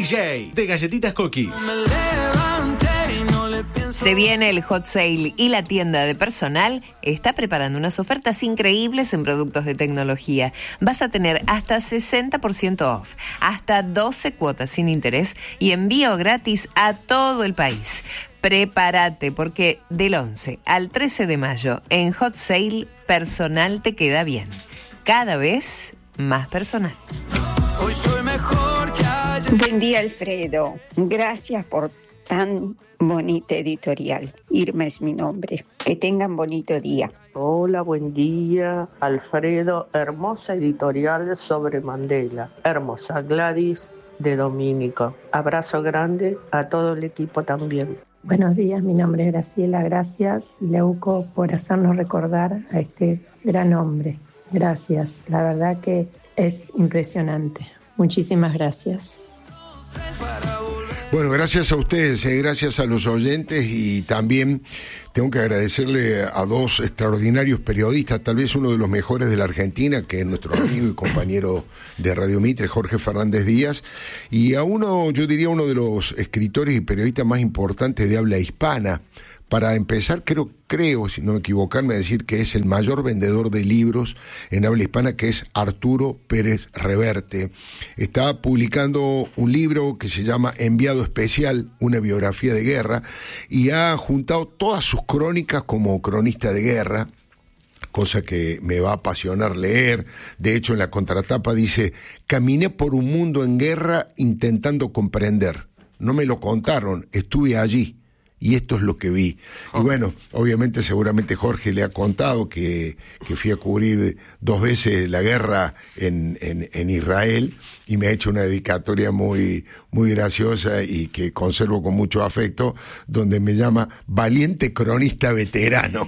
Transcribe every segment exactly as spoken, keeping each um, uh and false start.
J de Galletitas Cookies. Se viene el hot sale y la tienda de personal está preparando unas ofertas increíbles en productos de tecnología. Vas a tener hasta sesenta por ciento off, hasta doce cuotas sin interés y envío gratis a todo el país. Prepárate porque del once al trece de mayo en Hot Sale personal te queda bien. Cada vez más personal. Hoy soy mejor que ayer. Buen día, Alfredo. Gracias por tan bonita editorial. Irma es mi nombre. Que tengan bonito día. Hola, buen día, Alfredo. Hermosa editorial sobre Mandela. Hermosa. Gladys de Domínico. Abrazo grande a todo el equipo también. Buenos días, mi nombre es Graciela. Gracias, Leuco, por hacernos recordar a este gran hombre. Gracias, la verdad que es impresionante. Muchísimas gracias. Bueno, gracias a ustedes, eh, gracias a los oyentes y también tengo que agradecerle a dos extraordinarios periodistas, tal vez uno de los mejores de la Argentina, que es nuestro amigo y compañero de Radio Mitre, Jorge Fernández Díaz, y a uno, yo diría uno de los escritores y periodistas más importantes de habla hispana. Para empezar, creo, creo, si no me equivocarme, decir que es el mayor vendedor de libros en habla hispana, que es Arturo Pérez Reverte. Está publicando un libro que se llama Enviado Especial, una biografía de guerra, y ha juntado todas sus crónicas como cronista de guerra, cosa que me va a apasionar leer. De hecho, en la contratapa dice: caminé por un mundo en guerra intentando comprender. No me lo contaron, estuve allí. Y esto es lo que vi. Y bueno, obviamente, seguramente Jorge le ha contado que, que fui a cubrir dos veces la guerra en, en, en Israel y me ha hecho una dedicatoria muy, muy graciosa y que conservo con mucho afecto, donde me llama valiente cronista veterano.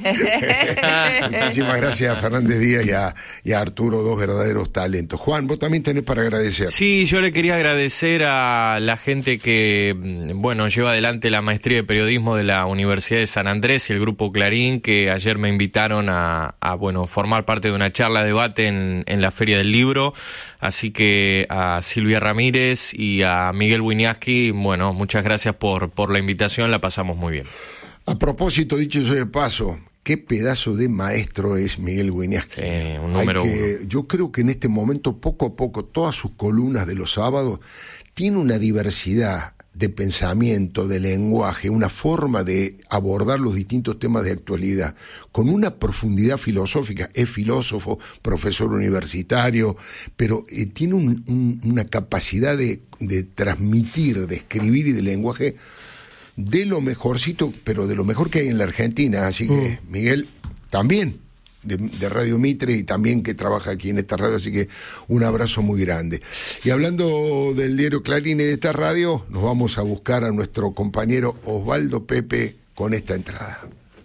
Muchísimas gracias a Fernández Díaz y a, y a Arturo, dos verdaderos talentos. Juan, vos también tenés para agradecer. Sí, yo le quería agradecer a la gente que, bueno, lleva adelante la maestría de periodismo de la Universidad de San Andrés y el Grupo Clarín, que ayer me invitaron a, a bueno, formar parte de una charla debate en, en la Feria del Libro. Así que a Silvia Ramírez y a Miguel Winiaski, bueno, muchas gracias por, por la invitación, la pasamos muy bien. A propósito, dicho sea de paso, qué pedazo de maestro es Miguel Winiaski. Sí, un número Hay que, uno. Yo creo que en este momento, poco a poco, todas sus columnas de los sábados tiene una diversidad de pensamiento, de lenguaje, una forma de abordar los distintos temas de actualidad, con una profundidad filosófica. Es filósofo, profesor universitario, pero eh, tiene un, un, una capacidad de, de transmitir, de escribir y de lenguaje de lo mejorcito, pero de lo mejor que hay en la Argentina. Así que, mm. Miguel, también De, de Radio Mitre y también que trabaja aquí en esta radio, así que un abrazo muy grande. Y hablando del diario Clarín y de esta radio, nos vamos a buscar a nuestro compañero Osvaldo Pepe con esta entrada.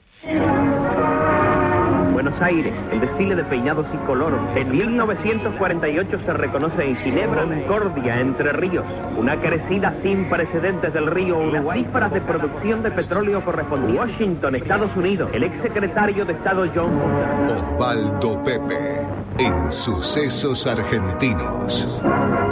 Buenos Aires, el desfile de peinados y color. En mil novecientos cuarenta y ocho se reconoce en Ginebra, Concordia, Entre Ríos, una crecida sin precedentes del río Uruguay. Las cifras de producción de petróleo corresponden a Washington, Estados Unidos. El exsecretario de Estado John Osvaldo Pepe en Sucesos Argentinos.